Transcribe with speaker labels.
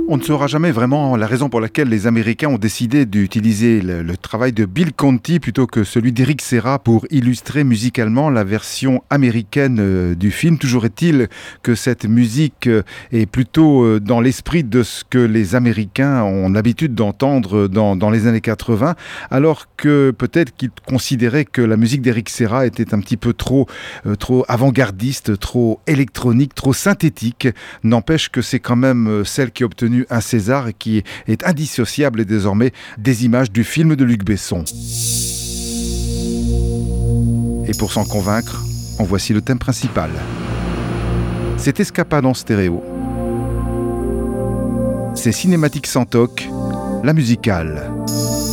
Speaker 1: On ne saura jamais vraiment la raison pour laquelle les Américains ont décidé d'utiliser le travail de Bill Conti plutôt que celui d'Eric Serra pour illustrer musicalement la version américaine du film. Toujours est-il que cette musique est plutôt dans l'esprit de ce que les Américains ont l'habitude d'entendre dans les années 80, alors que peut-être qu'ils considéraient que la musique d'Eric Serra était un petit peu trop avant-gardiste, trop électronique, trop synthétique. N'empêche que c'est quand même celle qui a obtenu un César et qui est indissociable désormais des images du film de Luc Besson. Et pour s'en convaincre, en voici le thème principal. C'est Escapade en stéréo. C'est Cinématique sans toc, la musicale.